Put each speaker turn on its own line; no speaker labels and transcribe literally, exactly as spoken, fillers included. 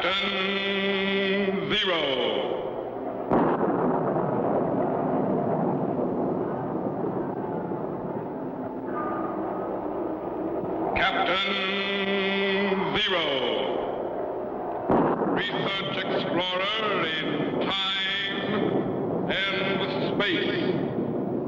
Captain Zero. Captain Zero. Research explorer in time and space.